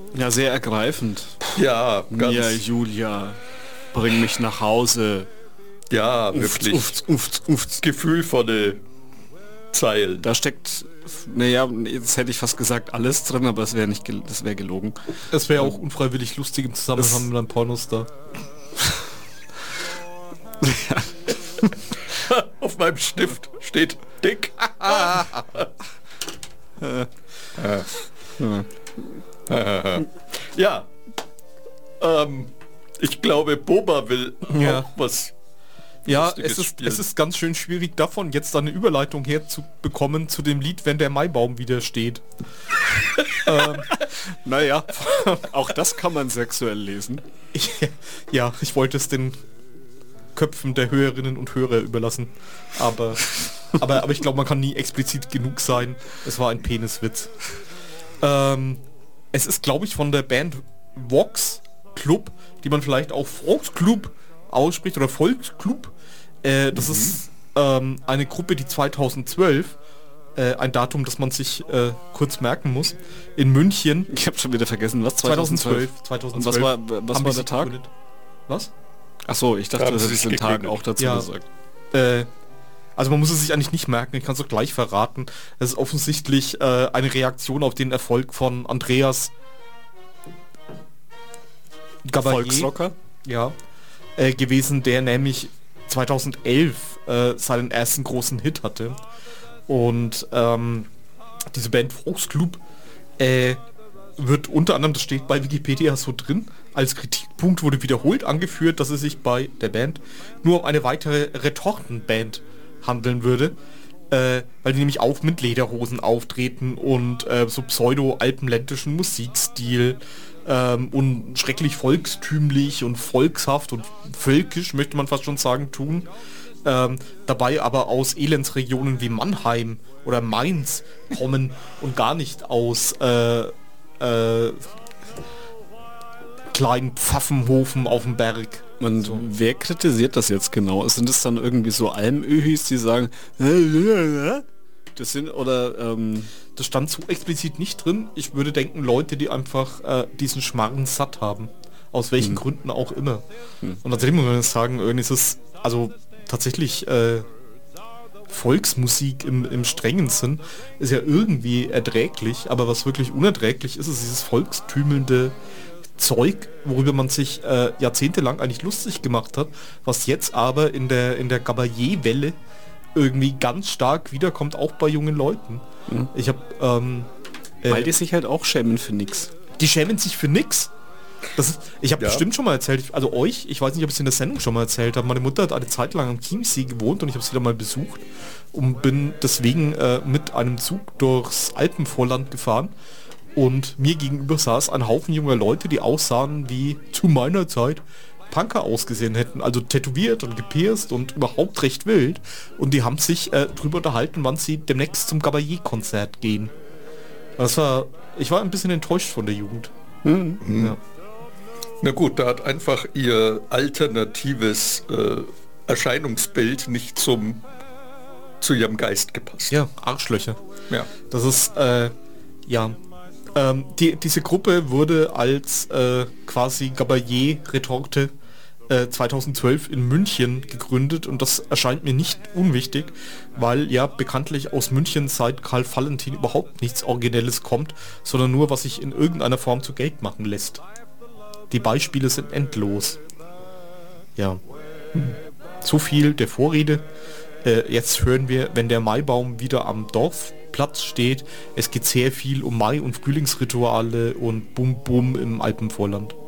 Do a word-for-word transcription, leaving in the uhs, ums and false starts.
Ja, sehr ergreifend. Ja, ganz. Mia, Julia, bring mich nach Hause. Ja, wirklich. Uft, uft, uft. Gefühlvolle Zeilen. Da steckt, naja, jetzt hätte ich fast gesagt alles drin, aber das wäre nicht, gel- das wäre gelogen. Es wäre auch unfreiwillig lustig im Zusammenhang mit einem Pornostar. Auf meinem Stift steht dick. Ja. Ähm, ich glaube, Boba will Ja. auch was. Ja, Lustiges es ist, spielen. es ist ganz schön schwierig davon, jetzt eine Überleitung herzubekommen zu dem Lied, wenn der Maibaum wieder steht. ähm, Naja, auch das kann man sexuell lesen. ich, ja, ich wollte es den Köpfen der Hörerinnen und Hörer überlassen. Aber, aber, aber ich glaube, man kann nie explizit genug sein. Es war ein Peniswitz. Ähm, es ist, glaube ich, von der Band Vox Club, die man vielleicht auch Volksclub ausspricht oder Volksclub. Äh, das mhm. ist ähm, eine Gruppe, die zweitausendzwölf, äh, ein Datum, das man sich äh, kurz merken muss, in München. Ich habe schon wieder vergessen, was? zweitausendzwölf. Und was war, was haben war die der Tag? gegründet. Was? Ach so, ich dachte, Haben das sie ist sich den Tag gegründet. auch dazu Ja. gesagt. Äh, also man muss es sich eigentlich nicht merken, ich kann es auch gleich verraten. Es ist offensichtlich äh, eine Reaktion auf den Erfolg von Andreas Gabalier, Volksrocker? ja, äh, gewesen, der nämlich zweitausendelf äh, seinen ersten großen Hit hatte. Und ähm, diese Band Volksclub äh, wird unter anderem, das steht bei Wikipedia so drin, als Kritikpunkt wurde wiederholt angeführt, dass es sich bei der Band nur um eine weitere Retortenband handeln würde, äh, weil die nämlich auch mit Lederhosen auftreten und äh, so pseudo-alpenländischen Musikstil ähm, und schrecklich volkstümlich und volkshaft und völkisch, möchte man fast schon sagen, tun. Ähm, dabei aber aus Elendsregionen wie Mannheim oder Mainz kommen und gar nicht aus äh, äh, kleinen Pfaffenhofen auf dem Berg. Und So. wer kritisiert das jetzt genau? Sind es dann irgendwie so Almöhis, die sagen, das sind, oder, ähm, Das stand so explizit nicht drin. Ich würde denken, Leute, die einfach äh, diesen Schmarrn satt haben. Aus welchen Hm. Gründen auch immer. Hm. Und tatsächlich muss man sagen, irgendwie ist es, also tatsächlich äh, Volksmusik im, im strengen Sinn ist ja irgendwie erträglich, aber was wirklich unerträglich ist, ist dieses volkstümelnde Zeug, worüber man sich äh, jahrzehntelang eigentlich lustig gemacht hat, was jetzt aber in der in der Gabalier-Welle irgendwie ganz stark wiederkommt, auch bei jungen Leuten. Mhm. Ich habe ähm, äh, weil die sich halt auch schämen für nix. die schämen sich für nix. Das ist, ich habe Ja. bestimmt schon mal erzählt, ich- also euch, ich weiß nicht, ob ich es in der Sendung schon mal erzählt habe, meine Mutter hat eine Zeit lang am Chiemsee gewohnt und ich habe sie da mal besucht und bin deswegen äh, mit einem Zug durchs Alpenvorland gefahren und mir gegenüber saß ein Haufen junger Leute, die aussahen wie zu meiner Zeit Punker ausgesehen hätten, also tätowiert und gepierst und überhaupt recht wild und die haben sich äh, drüber unterhalten, wann sie demnächst zum Gabalier-Konzert gehen. Das war, ich war ein bisschen enttäuscht von der Jugend. Ja. Na gut, da hat einfach ihr alternatives äh, Erscheinungsbild nicht zum zu ihrem Geist gepasst. Ja, Arschlöcher. Ja. Das ist, äh, ja. Ähm, die, diese Gruppe wurde als äh, quasi Gabalier-Retorte äh, zweitausendzwölf in München gegründet und das erscheint mir nicht unwichtig, weil ja bekanntlich aus München seit Karl Valentin überhaupt nichts Originelles kommt, sondern nur, was sich in irgendeiner Form zu Geld machen lässt. Die Beispiele sind endlos. Ja. Hm. So viel der Vorrede. Äh, jetzt hören wir, wenn der Maibaum wieder am Dorfplatz steht. Es geht sehr viel um Mai- und Frühlingsrituale und Bum Bum im Alpenvorland.